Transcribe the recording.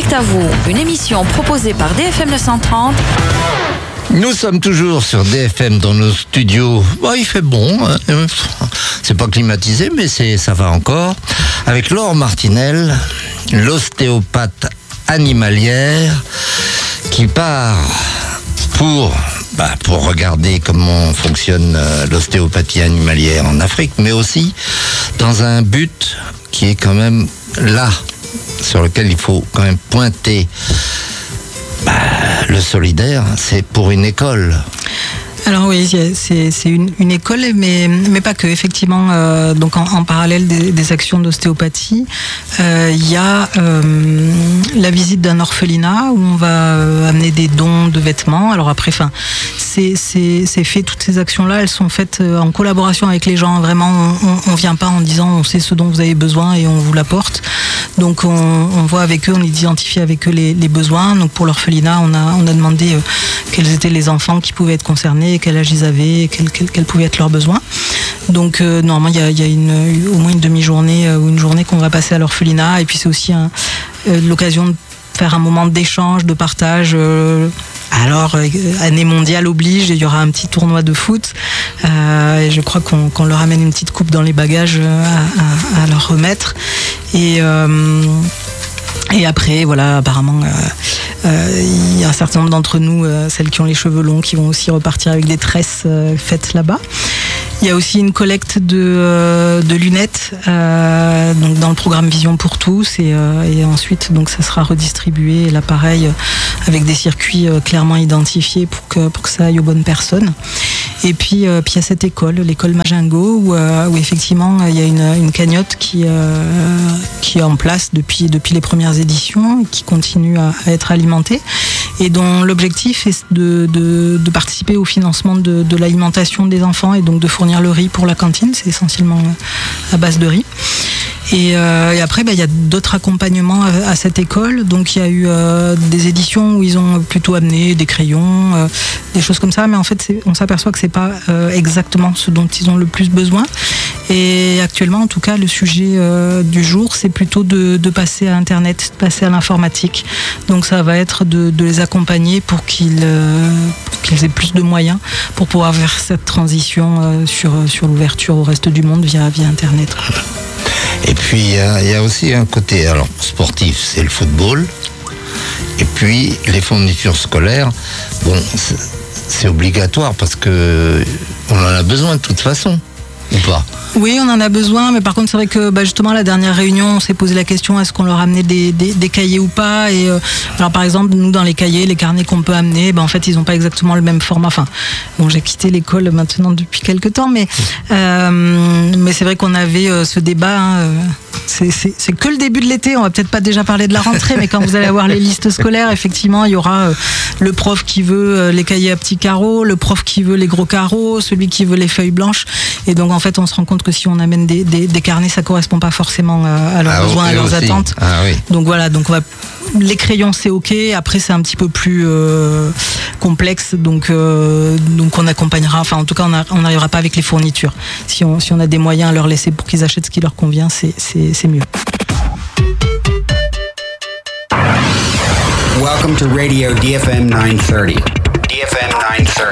Addict à vous, une émission proposée par DFM 930. Nous sommes toujours sur DFM dans nos studios. Bon, il fait bon, hein. C'est pas climatisé, mais ça va encore. Avec Laure Martinel, l'ostéopathe animalière, qui part pour regarder comment fonctionne l'ostéopathie animalière en Afrique, mais aussi dans un but qui est quand même là, sur lequel il faut quand même pointer le solidaire, c'est pour une école. Alors oui, c'est une école, mais pas que. Effectivement, donc en parallèle des actions d'ostéopathie, il y a la visite d'un orphelinat où on va amener des dons de vêtements. Alors après, c'est fait, toutes ces actions-là, elles sont faites en collaboration avec les gens. Vraiment, on vient pas en disant on sait ce dont vous avez besoin et on vous l'apporte. Donc on voit avec eux, on identifie avec eux les besoins. Donc pour l'orphelinat, on a demandé quels étaient les enfants qui pouvaient être concernés, quel âge ils avaient, quels pouvaient être leurs besoins. Donc normalement il y a au moins une demi-journée ou une journée qu'on va passer à l'orphelinat, et puis c'est aussi l'occasion de faire un moment d'échange, de partage. Alors, année mondiale oblige, il y aura un petit tournoi de foot. Et je crois qu'on leur amène une petite coupe dans les bagages à leur remettre. Et après, voilà, apparemment, il y a un certain nombre d'entre nous, celles qui ont les cheveux longs, qui vont aussi repartir avec des tresses faites là-bas. Il y a aussi une collecte de lunettes donc dans le programme Vision pour tous, et ensuite donc ça sera redistribué, et là pareil avec des circuits clairement identifiés pour que ça aille aux bonnes personnes. Et puis il y a cette l'école Magingo, où effectivement il y a une cagnotte qui est en place depuis les premières éditions, qui continue à être alimentée, et dont l'objectif est de participer au financement de l'alimentation des enfants, et donc de fournir le riz pour la cantine. C'est essentiellement à base de riz. Et après, il y a d'autres accompagnements à cette école. Donc il y a eu des éditions où ils ont plutôt amené des crayons, des choses comme ça, mais en fait on s'aperçoit que c'est pas exactement ce dont ils ont le plus besoin. Et actuellement, en tout cas, le sujet du jour, c'est plutôt de passer à Internet, de passer à l'informatique. Donc ça va être de les accompagner pour qu'ils aient plus de moyens pour pouvoir faire cette transition sur l'ouverture au reste du monde via Internet. Et puis il y a aussi un côté sportif, c'est le football. Et puis les fournitures scolaires, c'est obligatoire parce que on en a besoin de toute façon, ou pas? Oui, on en a besoin, mais par contre c'est vrai que justement à la dernière réunion on s'est posé la question, est-ce qu'on leur amenait des cahiers ou pas, et alors par exemple nous dans les cahiers, les carnets qu'on peut amener, en fait ils n'ont pas exactement le même format. J'ai quitté l'école maintenant depuis quelques temps, mais c'est vrai qu'on avait ce débat, c'est que le début de l'été, on va peut-être pas déjà parler de la rentrée, mais quand vous allez avoir les listes scolaires, effectivement il y aura le prof qui veut les cahiers à petits carreaux, le prof qui veut les gros carreaux, celui qui veut les feuilles blanches, et donc en fait on se rend compte que si on amène des carnets, ça correspond pas forcément à leurs besoins, à leurs attentes. Oui. Donc voilà, les crayons c'est ok, après c'est un petit peu plus complexe, donc on accompagnera, en tout cas on n'arrivera pas avec les fournitures. Si on a des moyens à leur laisser pour qu'ils achètent ce qui leur convient, c'est mieux. Welcome to Radio DFM 930. DFM 930.